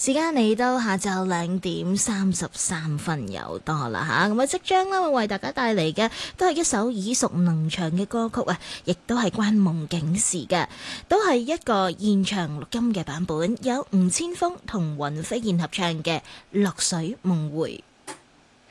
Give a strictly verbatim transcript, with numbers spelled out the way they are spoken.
時間嚟到下晝兩點三十三分有多啦吓，咁啊即將咧會為大家帶嚟嘅都係一首耳熟能詳嘅歌曲啊，亦都係關夢境事嘅，都係一個現場錄音嘅版本，有吳千峰同雲飛燕合唱嘅《落水夢回》。